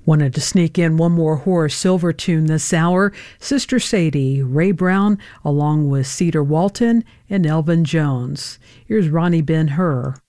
Wanted to sneak in one more Horace Silver tune this hour. Sister Sadie, Ray Brown, along with Cedar Walton and Elvin Jones. Here's Ronnie Ben-Hur.